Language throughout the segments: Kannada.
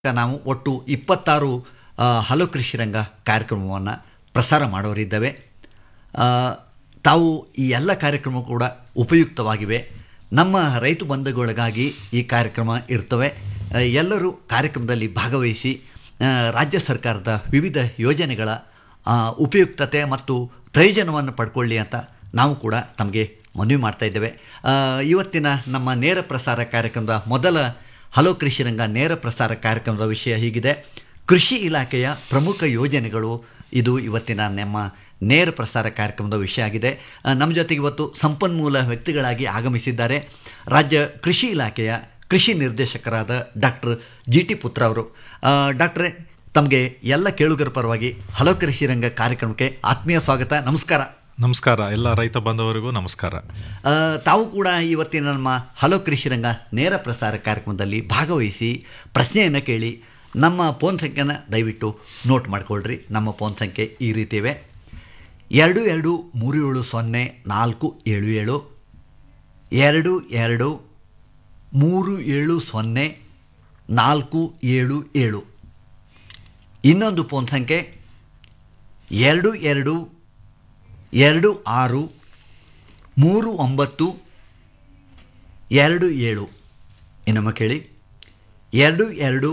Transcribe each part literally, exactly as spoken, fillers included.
ನಾವು ಒಟ್ಟು ಇಪ್ಪತ್ತಾರು ಹಲೋ ಕೃಷಿ ರಂಗ ಕಾರ್ಯಕ್ರಮವನ್ನು ಪ್ರಸಾರ ಮಾಡೋರಿದ್ದೇವೆ. ತಾವು ಈ ಎಲ್ಲ ಕಾರ್ಯಕ್ರಮ ಕೂಡ ಉಪಯುಕ್ತವಾಗಿವೆ. ನಮ್ಮ ರೈತ ಬಂಧುಗಳಿಗಾಗಿ ಈ ಕಾರ್ಯಕ್ರಮ ಇರ್ತವೆ. ಎಲ್ಲರೂ ಕಾರ್ಯಕ್ರಮದಲ್ಲಿ ಭಾಗವಹಿಸಿ ರಾಜ್ಯ ಸರ್ಕಾರದ ವಿವಿಧ ಯೋಜನೆಗಳ ಉಪಯುಕ್ತತೆ ಮತ್ತು ಪ್ರಯೋಜನವನ್ನು ಪಡ್ಕೊಳ್ಳಿ ಅಂತ ನಾವು ಕೂಡ ತಮಗೆ ಮನವಿ ಮಾಡ್ತಾ ಇದ್ದೇವೆ. ಇವತ್ತಿನ ನಮ್ಮ ನೇರ ಪ್ರಸಾರ ಕಾರ್ಯಕ್ರಮದ ಮೊದಲ ಹಲೋ ಕೃಷಿ ರಂಗ ನೇರ ಪ್ರಸಾರ ಕಾರ್ಯಕ್ರಮದ ವಿಷಯ ಹೀಗಿದೆ: ಕೃಷಿ ಇಲಾಖೆಯ ಪ್ರಮುಖ ಯೋಜನೆಗಳು. ಇದು ಇವತ್ತಿನ ನಮ್ಮ ನೇರ ಪ್ರಸಾರ ಕಾರ್ಯಕ್ರಮದ ವಿಷಯ ಆಗಿದೆ. ನಮ್ಮ ಜೊತೆಗೆ ಇವತ್ತು ಸಂಪನ್ಮೂಲ ವ್ಯಕ್ತಿಗಳಾಗಿ ಆಗಮಿಸಿದ್ದಾರೆ ರಾಜ್ಯ ಕೃಷಿ ಇಲಾಖೆಯ ಕೃಷಿ ನಿರ್ದೇಶಕರಾದ ಡಾಕ್ಟರ್ ಜಿ ಟಿ ಪುತ್ರ ಅವರು. ಡಾಕ್ಟ್ರೇ, ತಮಗೆ ಎಲ್ಲ ಕೇಳುಗರ ಪರವಾಗಿ ಹಲೋ ಕೃಷಿ ರಂಗ ಕಾರ್ಯಕ್ರಮಕ್ಕೆ ಆತ್ಮೀಯ ಸ್ವಾಗತ. ನಮಸ್ಕಾರ. ನಮಸ್ಕಾರ. ಎಲ್ಲ ರೈತ ಬಾಂಧವರಿಗೂ ನಮಸ್ಕಾರ. ತಾವು ಕೂಡ ಇವತ್ತಿನ ನಮ್ಮ ಹಲೋ ಕೃಷಿ ರಂಗ ನೇರ ಪ್ರಸಾರ ಕಾರ್ಯಕ್ರಮದಲ್ಲಿ ಭಾಗವಹಿಸಿ ಪ್ರಶ್ನೆಯನ್ನು ಕೇಳಿ. ನಮ್ಮ ಫೋನ್ ಸಂಖ್ಯೆನ ದಯವಿಟ್ಟು ನೋಟ್ ಮಾಡಿಕೊಳ್ಳ್ರಿ. ನಮ್ಮ ಫೋನ್ ಸಂಖ್ಯೆ ಈ ರೀತಿ ಇವೆ: ಎರಡು ಎರಡು ಮೂರು ಏಳು ಸೊನ್ನೆ ನಾಲ್ಕು ಏಳು ಏಳು, ಎರಡು ಎರಡು ಮೂರು ಏಳು ಸೊನ್ನೆ ನಾಲ್ಕು ಏಳು ಏಳು. ಇನ್ನೊಂದು ಫೋನ್ ಸಂಖ್ಯೆ ಎರಡು ಎರಡು ಎರಡು ಆರು ಮೂರು ಒಂಬತ್ತು ಎರಡು ಏಳು. ಇನ್ನೊಮ್ಮೆ ಕೇಳಿ: ಎರಡು ಎರಡು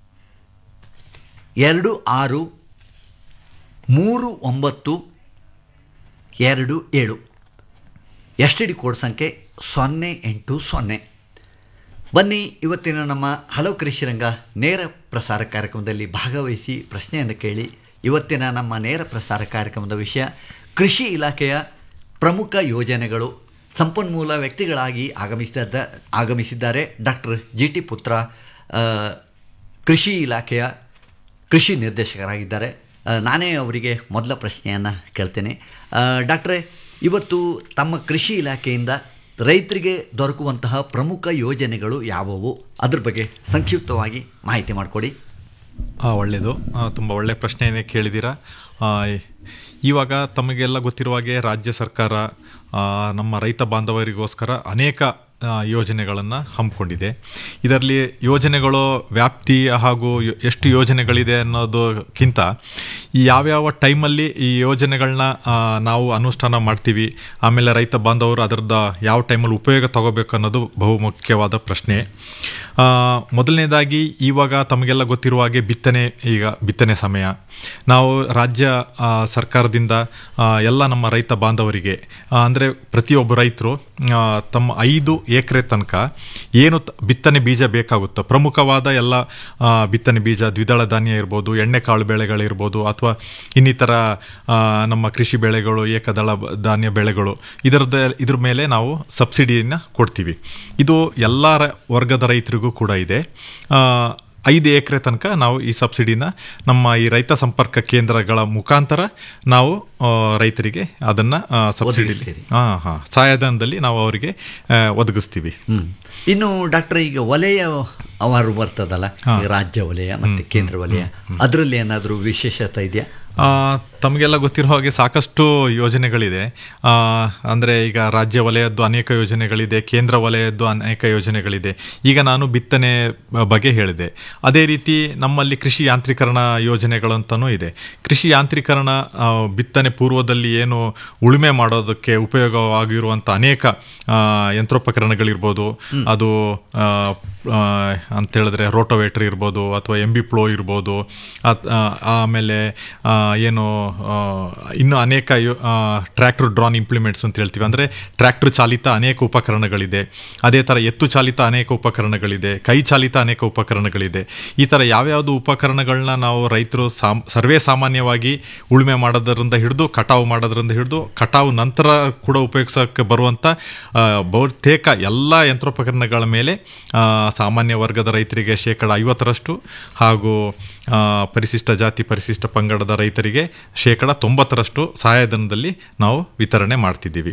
ಎರಡು ಆರು ಮೂರು ಒಂಬತ್ತು ಎರಡು ಏಳು. ಎಸ್ ಟಿ ಡಿ ಕೋಡ್ ಸಂಖ್ಯೆ ಸೊನ್ನೆ ಎಂಟು ಸೊನ್ನೆ. ಬನ್ನಿ, ಇವತ್ತಿನ ನಮ್ಮ ಹಲೋ ಕೃಷಿ ರಂಗ ನೇರ ಪ್ರಸಾರ ಕಾರ್ಯಕ್ರಮದಲ್ಲಿ ಭಾಗವಹಿಸಿ ಪ್ರಶ್ನೆಯನ್ನು ಕೇಳಿ. ಇವತ್ತಿನ ನಮ್ಮ ನೇರ ಪ್ರಸಾರ ಕಾರ್ಯಕ್ರಮದ ವಿಷಯ ಕೃಷಿ ಇಲಾಖೆಯ ಪ್ರಮುಖ ಯೋಜನೆಗಳು. ಸಂಪನ್ಮೂಲ ವ್ಯಕ್ತಿಗಳಾಗಿ ಆಗಮಿಸಿದ ಆಗಮಿಸಿದ್ದಾರೆ ಡಾಕ್ಟರ್ ಜಿ ಟಿ ಪುತ್ರ, ಕೃಷಿ ಇಲಾಖೆಯ ಕೃಷಿ ನಿರ್ದೇಶಕರಾಗಿದ್ದಾರೆ. ನಾನೇ ಅವರಿಗೆ ಮೊದಲ ಪ್ರಶ್ನೆಯನ್ನು ಕೇಳ್ತೇನೆ. ಡಾಕ್ಟ್ರೇ, ಇವತ್ತು ತಮ್ಮ ಕೃಷಿ ಇಲಾಖೆಯಿಂದ ರೈತರಿಗೆ ದೊರಕುವಂತಹ ಪ್ರಮುಖ ಯೋಜನೆಗಳು ಯಾವುವು? ಅದ್ರ ಬಗ್ಗೆ ಸಂಕ್ಷಿಪ್ತವಾಗಿ ಮಾಹಿತಿ ಮಾಡಿಕೊಡಿ. ಒಳ್ಳೆಯದು. ತುಂಬ ಒಳ್ಳೆಯ ಪ್ರಶ್ನೆಯನ್ನೇ ಕೇಳಿದ್ದೀರಾ. ಇವಾಗ ತಮಗೆಲ್ಲ ಗೊತ್ತಿರುವ ಹಾಗೆ ರಾಜ್ಯ ಸರ್ಕಾರ ನಮ್ಮ ರೈತ ಬಾಂಧವರಿಗೋಸ್ಕರ ಅನೇಕ ಯೋಜನೆಗಳನ್ನು ಹಮ್ಮಿಕೊಂಡಿದೆ. ಇದರಲ್ಲಿ ಯೋಜನೆಗಳು ವ್ಯಾಪ್ತಿ ಹಾಗೂ ಎಷ್ಟು ಯೋಜನೆಗಳಿದೆ ಅನ್ನೋದಕ್ಕಿಂತ ಈ ಯಾವ್ಯಾವ ಟೈಮಲ್ಲಿ ಈ ಯೋಜನೆಗಳನ್ನ ನಾವು ಅನುಷ್ಠಾನ ಮಾಡ್ತೀವಿ, ಆಮೇಲೆ ರೈತ ಬಾಂಧವರು ಅದರದ್ದು ಯಾವ ಟೈಮಲ್ಲಿ ಉಪಯೋಗ ತಗೋಬೇಕು ಅನ್ನೋದು ಬಹುಮುಖ್ಯವಾದ ಪ್ರಶ್ನೆ. ಮೊದಲನೇದಾಗಿ ಇವಾಗ ತಮಗೆಲ್ಲ ಗೊತ್ತಿರುವ ಹಾಗೆ ಬಿತ್ತನೆ ಈಗ ಬಿತ್ತನೆ ಸಮಯ. ನಾವು ರಾಜ್ಯ ಸರ್ಕಾರದಿಂದ ಎಲ್ಲ ನಮ್ಮ ರೈತ ಬಾಂಧವರಿಗೆ ಅಂದರೆ ಪ್ರತಿಯೊಬ್ಬ ರೈತರು ತಮ್ಮ ಐದು ಎಕರೆ ತನಕ ಏನು ಬಿತ್ತನೆ ಬೀಜ ಬೇಕಾಗುತ್ತೋ, ಪ್ರಮುಖವಾದ ಎಲ್ಲ ಬಿತ್ತನೆ ಬೀಜ, ದ್ವಿದಳ ಧಾನ್ಯ ಇರ್ಬೋದು, ಎಣ್ಣೆಕಾಳು ಬೆಳೆಗಳಿರ್ಬೋದು, ಅಥವಾ ಇನ್ನಿತರ ನಮ್ಮ ಕೃಷಿ ಬೆಳೆಗಳು, ಏಕದಳ ಧಾನ್ಯ ಬೆಳೆಗಳು, ಇದರದ ಇದ್ರ ಮೇಲೆ ನಾವು ಸಬ್ಸಿಡಿಯನ್ನು ಕೊಡ್ತೀವಿ. ಇದು ಎಲ್ಲ ವರ್ಗದ ರೈತರಿಗೂ ಕೂಡ ಇದೆ. ಐದು ಎಕರೆ ತನಕ ನಾವು ಈ ಸಬ್ಸಿಡಿನ ನಮ್ಮ ಈ ರೈತ ಸಂಪರ್ಕ ಕೇಂದ್ರಗಳ ಮುಖಾಂತರ ನಾವು ರೈತರಿಗೆ ಅದನ್ನು ಸಬ್ಸಿಡಿ ಹಾಂ ಹಾಂ ಸಹಾಯಧನದಲ್ಲಿ ನಾವು ಅವರಿಗೆ ಒದಗಿಸ್ತೀವಿ. ಇನ್ನು ಡಾಕ್ಟರ್, ಈಗ ವಲಯ ಅವರು ಬರ್ತದಲ್ಲ, ರಾಜ್ಯ ವಲಯ ಮತ್ತು ಕೇಂದ್ರ ವಲಯ, ಅದರಲ್ಲಿ ಏನಾದರೂ ವಿಶೇಷತೆ ಇದೆಯಾ? ತಮಗೆಲ್ಲ ಗೊತ್ತಿರೋ ಹಾಗೆ ಸಾಕಷ್ಟು ಯೋಜನೆಗಳಿದೆ. ಅಂದರೆ ಈಗ ರಾಜ್ಯ ವಲಯದ್ದು ಅನೇಕ ಯೋಜನೆಗಳಿದೆ, ಕೇಂದ್ರ ವಲಯದ್ದು ಅನೇಕ ಯೋಜನೆಗಳಿದೆ. ಈಗ ನಾನು ಬಿತ್ತನೆ ಬಗ್ಗೆ ಹೇಳಿದೆ. ಅದೇ ರೀತಿ ನಮ್ಮಲ್ಲಿ ಕೃಷಿ ಯಾಂತ್ರೀಕರಣ ಯೋಜನೆಗಳಂತನೂ ಇದೆ. ಕೃಷಿ ಯಾಂತ್ರೀಕರಣ ಬಿತ್ತನೆ ಪೂರ್ವದಲ್ಲಿ ಏನು ಉಳುಮೆ ಮಾಡೋದಕ್ಕೆ ಉಪಯೋಗವಾಗಿರುವಂಥ ಅನೇಕ ಯಂತ್ರೋಪಕರಣಗಳಿರ್ಬೋದು, ಅದು ಅಂತೇಳಿದ್ರೆ ರೋಟೋವೇಟ್ರ್ ಇರ್ಬೋದು, ಅಥವಾ ಎಂ ಬಿ ಪ್ಲೋ ಇರ್ಬೋದು, ಆಮೇಲೆ ಏನು ಇನ್ನು ಅನೇಕ ಟ್ರ್ಯಾಕ್ಟರ್ ಡ್ರಾನ್ ಇಂಪ್ಲಿಮೆಂಟ್ಸ್ ಅಂತ ಹೇಳ್ತೀವಿ. ಅಂದರೆ ಟ್ರ್ಯಾಕ್ಟರ್ ಚಾಲಿತ ಅನೇಕ ಉಪಕರಣಗಳಿದೆ. ಅದೇ ಥರ ಎತ್ತು ಚಾಲಿತ ಅನೇಕ ಉಪಕರಣಗಳಿದೆ, ಕೈ ಚಾಲಿತ ಅನೇಕ ಉಪಕರಣಗಳಿದೆ. ಈ ಥರ ಯಾವ್ಯಾವುದು ಉಪಕರಣಗಳನ್ನ ನಾವು ರೈತರು ಸಾಮ್ ಸರ್ವೇ ಸಾಮಾನ್ಯವಾಗಿ ಉಳುಮೆ ಮಾಡೋದರಿಂದ ಹಿಡಿದು ಕಟಾವು ಮಾಡೋದ್ರಿಂದ ಹಿಡಿದು ಕಟಾವು ನಂತರ ಕೂಡ ಉಪಯೋಗಿಸೋಕ್ಕೆ ಬರುವಂಥ ಬಹುತೇಕ ಎಲ್ಲ ಯಂತ್ರೋಪಕರಣಗಳ ಮೇಲೆ ಸಾಮಾನ್ಯ ವರ್ಗದ ರೈತರಿಗೆ ಶೇಕಡ ಐವತ್ತರಷ್ಟು ಹಾಗೂ ಪರಿಶಿಷ್ಟ ಜಾತಿ ಪರಿಶಿಷ್ಟ ಪಂಗಡದ ರೈತರಿಗೆ ಶೇಕಡ ತೊಂಬತ್ತರಷ್ಟು ಸಹಾಯಧನದಲ್ಲಿ ನಾವು ವಿತರಣೆ ಮಾಡ್ತಿದ್ದೀವಿ.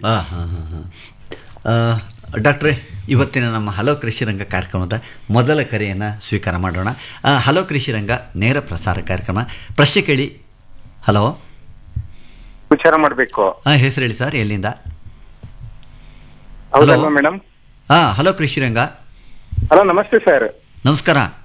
ಡಾಕ್ಟ್ರೇ, ಇವತ್ತಿನ ನಮ್ಮ ಹಲೋ ಕೃಷಿ ರಂಗ ಕಾರ್ಯಕ್ರಮದ ಮೊದಲ ಕರೆಯನ್ನು ಸ್ವೀಕಾರ ಮಾಡೋಣ. ಹಲೋ ಕೃಷಿ ರಂಗ ನೇರ ಪ್ರಸಾರ ಕಾರ್ಯಕ್ರಮ. ಪ್ರಶ್ನೆ ಕೇಳಿ. ಹಲೋ, ವಿಚಾರ ಮಾಡಬೇಕು. ಹಾಂ, ಹೆಸರು ಹೇಳಿ ಸರ್, ಎಲ್ಲಿಂದ? Hello madam. ಹಾಂ, ಹಲೋ ಕೃಷಿ ರಂಗ. ಹಲೋ, ನಮಸ್ತೆ ಸರ್. ನಮಸ್ಕಾರ.